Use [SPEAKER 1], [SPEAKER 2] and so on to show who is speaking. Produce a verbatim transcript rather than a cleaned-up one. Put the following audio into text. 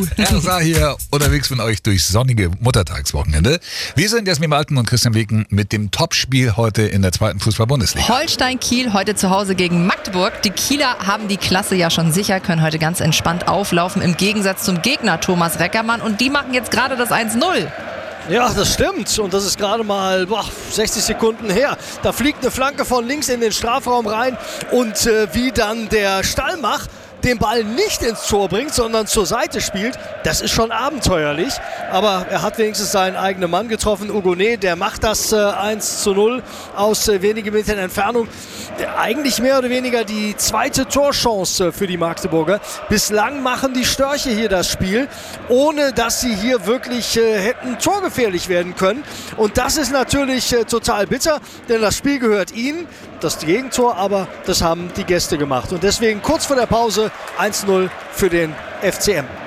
[SPEAKER 1] Herr Saar hier unterwegs mit euch durchs sonnige Muttertagswochenende. Wir sind Jasmin Walten und Christian Wegen mit dem Topspiel heute in der zweiten Fußball-Bundesliga.
[SPEAKER 2] Holstein Kiel heute zu Hause gegen Magdeburg. Die Kieler haben die Klasse ja schon sicher, können heute ganz entspannt auflaufen, im Gegensatz zum Gegner Thomas Reckermann. Und die machen jetzt gerade das eins null.
[SPEAKER 3] Ja, das stimmt. Und das ist gerade mal boah, sechzig Sekunden her. Da fliegt eine Flanke von links in den Strafraum rein. Und äh, wie dann der Stallmach den Ball nicht ins Tor bringt, sondern zur Seite spielt, das ist schon abenteuerlich. Aber er hat wenigstens seinen eigenen Mann getroffen. Hugonet, der macht das äh, eins zu null aus äh, wenigen Metern Entfernung. Der, eigentlich mehr oder weniger die zweite Torchance für die Magdeburger. Bislang machen die Störche hier das Spiel, ohne dass sie hier wirklich äh, hätten torgefährlich werden können. Und das ist natürlich äh, total bitter, denn das Spiel gehört ihnen. Das Gegentor, aber das haben die Gäste gemacht. Und deswegen kurz vor der Pause eins null für den F C M.